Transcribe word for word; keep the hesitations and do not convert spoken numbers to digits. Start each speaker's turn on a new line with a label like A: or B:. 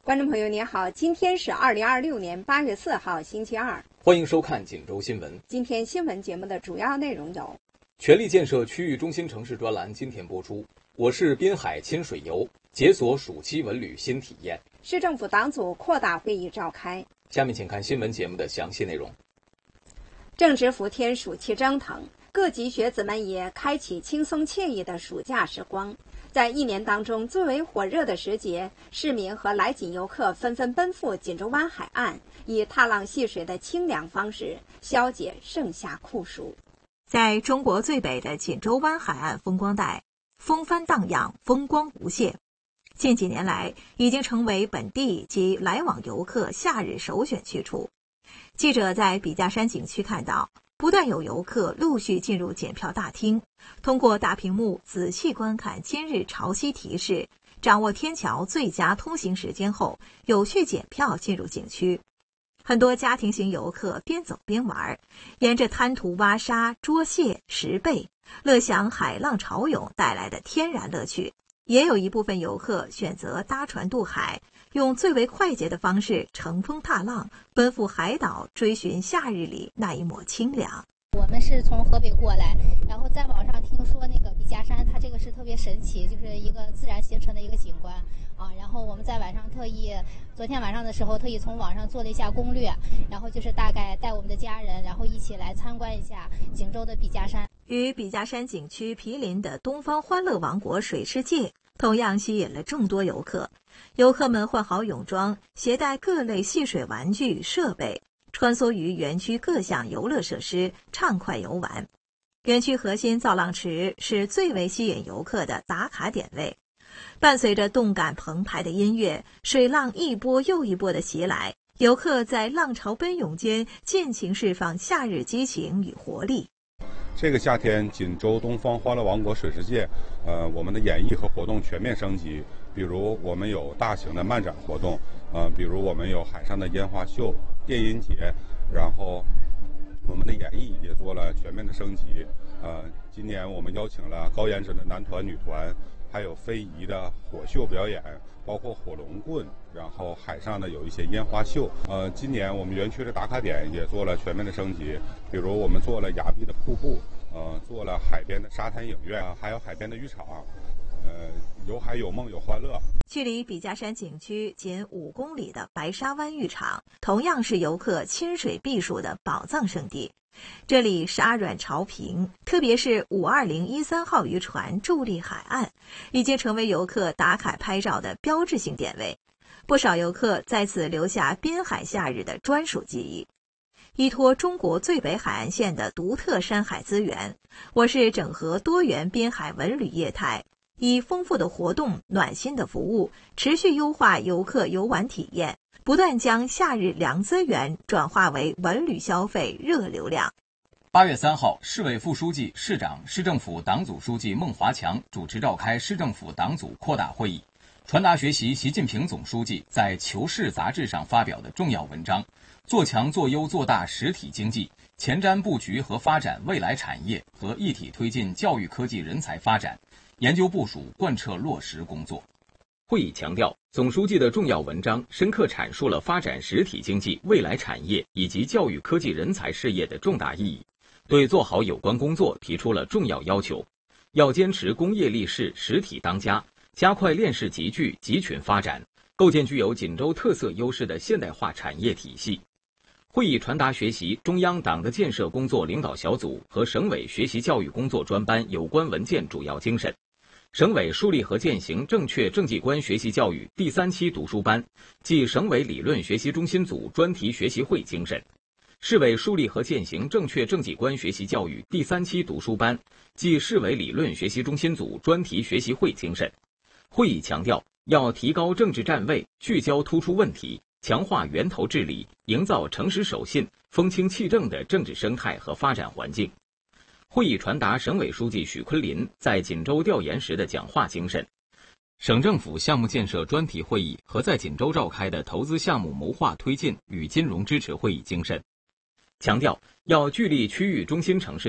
A: 观众朋友您好，今天是二零二六年八月四号星期二，
B: 欢迎收看锦州新闻。
A: 今天新闻节目的主要内容有：
B: 全力建设区域中心城市专栏今天播出，我市滨海亲水游解锁暑期文旅新体验，
A: 市政府党组扩大会议召开。
B: 下面请看新闻节目的详细内容。
A: 正值伏天，暑气蒸腾，各级学子们也开启轻松惬意的暑假时光。在一年当中最为火热的时节，市民和来锦游客纷纷奔赴锦州湾海岸，以踏浪戏水的清凉方式消解盛夏酷暑。
C: 在中国最北的锦州湾海岸风光带，风帆荡漾，风光无限。近几年来，已经成为本地及来往游客夏日首选去处。记者在笔架山景区看到，不断有游客陆续进入检票大厅，通过大屏幕仔细观看今日潮汐提示，掌握天桥最佳通行时间后，有序检票进入景区。很多家庭型游客边走边玩，沿着滩涂挖沙、捉蟹、拾贝，乐享海浪潮涌带来的天然乐趣。也有一部分游客选择搭船渡海，用最为快捷的方式乘风踏浪，奔赴海岛，追寻夏日里那一抹清凉。
D: 我们是从河北过来，然后在网上听说那个笔架山，它这个是特别神奇，就是一个自然形成的一个景观啊。然后我们在晚上特意，昨天晚上的时候特意从网上做了一下攻略，然后就是大概带我们的家人，然后一起来参观一下锦州的笔架山。
C: 与笔架山景区毗邻的东方欢乐王国水世界同样吸引了众多游客。游客们换好泳装，携带各类戏水玩具设备，穿梭于园区各项游乐设施，畅快游玩。园区核心造浪池是最为吸引游客的打卡点位，伴随着动感澎湃的音乐，水浪一波又一波的袭来，游客在浪潮奔涌间尽情释放夏日激情与活力。
E: 这个夏天，锦州东方欢乐王国水世界，呃，我们的演艺和活动全面升级。比如我们有大型的漫展活动，呃，比如我们有海上的烟花秀、电音节，然后我们的演艺也做了全面的升级。呃，今年我们邀请了高颜值的男团、女团，还有非遗的火秀表演，包括火龙棍，然后海上的有一些烟花秀。呃，今年我们园区的打卡点也做了全面的升级，比如我们做了崖壁的瀑布，呃，做了海边的沙滩影院，还有海边的浴场。呃，有海有梦有欢乐。
C: 距离笔架山景区仅五公里的白沙湾浴场，同样是游客亲水避暑的宝藏圣地。这里沙软潮平，特别是五二零一三号渔船伫立海岸，已经成为游客打卡拍照的标志性点位。不少游客在此留下滨海夏日的专属记忆。依托中国最北海岸线的独特山海资源，我市整合多元滨海文旅业态，以丰富的活动、暖心的服务，持续优化游客游玩体验，不断将夏日凉资源转化为文旅消费热流量。
B: 八月三号，市委副书记、市长、市政府党组书记孟华强主持召开市政府党组扩大会议，传达学习习近平总书记在《求是》杂志上发表的重要文章，做强做优做大实体经济，前瞻布局和发展未来产业和一体推进教育科技人才发展，研究部署贯彻落实工作。会议强调，总书记的重要文章深刻阐述了发展实体经济、未来产业以及教育科技人才事业的重大意义，对做好有关工作提出了重要要求。要坚持工业立市、实体当家，加快链式集聚、集群发展，构建具有锦州特色优势的现代化产业体系。会议传达学习中央党的建设工作领导小组和省委学习教育工作专班有关文件主要精神。省委树立和践行正确政绩观学习教育第三期读书班暨省委理论学习中心组专题学习会精神。市委树立和践行正确政绩观学习教育第三期读书班暨市委理论学习中心组专题学习会精神。会议强调，要提高政治站位，聚焦突出问题，强化源头治理，营造诚实守信、风清气正的政治生态和发展环境。会议传达省委书记许昆林在锦州调研时的讲话精神，省政府项目建设专题会议和在锦州召开的投资项目谋划推进与金融支持会议精神，强调要聚力区域中心城市